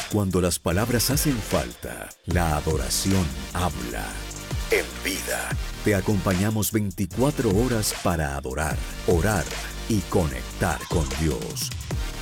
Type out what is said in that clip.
Cuando las palabras hacen falta, la adoración habla. En vida, te acompañamos 24 horas para adorar, orar y conectar con Dios.